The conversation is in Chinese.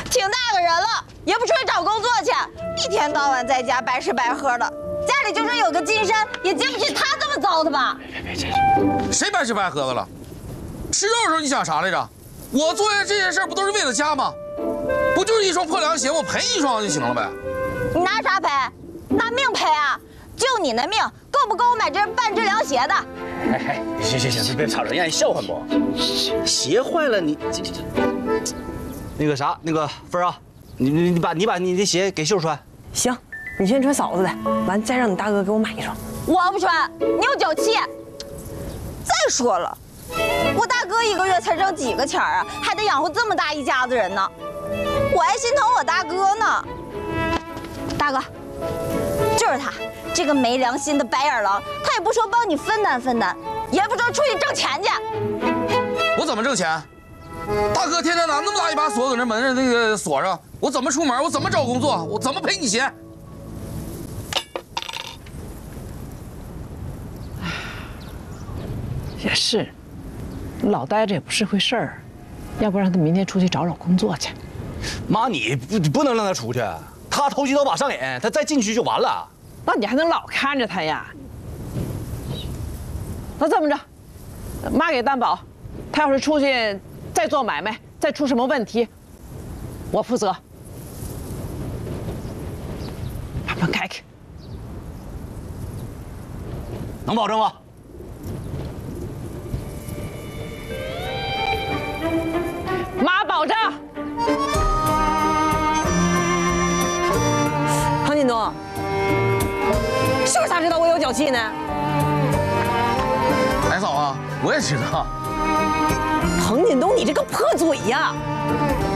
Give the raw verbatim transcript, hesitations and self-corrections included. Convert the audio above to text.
挺大个人了，也不出去找工作去，一天到晚在家白吃白喝的。家里就算有个金山，也经不起他这么糟蹋吧？ 别别别， 谁白吃白喝的了？吃肉的时候你想啥来着？我做的这些事儿不都是为了家吗？不就是一双破凉鞋，我赔一双就行了呗？ 你拿啥赔？拿命赔啊！就你那命，够不够我买这半只凉鞋的？ 哎哎，行行行，别吵了，让人笑话不？鞋坏了，你这这这，那个啥，那个芬儿啊，你你你把你把你的鞋给秀穿。 行，你先穿嫂子的，完再让你大哥给我买一双。 我不穿，你有脚气。再说了，我大哥一个月才挣几个钱啊，还得养活这么大一家子人呢，我还心疼我大哥呢。大哥，就是他这个没良心的白眼狼，他也不说帮你分担分担，也不说出去挣钱去。 我怎么挣钱？大哥天天拿那么大一把锁搁那门上那个锁上，我怎么出门？我怎么找工作？我怎么赔你鞋？ 也是，老待着也不是回事儿，要不让他明天出去找找工作去。 妈，你不不能让他出去，他投机倒把上瘾，他再进去就完了。 那你还能老看着他呀？那这么着，妈给担保，他要是出去再做买卖，再出什么问题，我负责。把门开开， 能保证吗？ 妈保证。 庞锦东，是不是他知道我有脚气呢？ 哎，嫂子，我也知道。 庞锦东，你这个破嘴呀！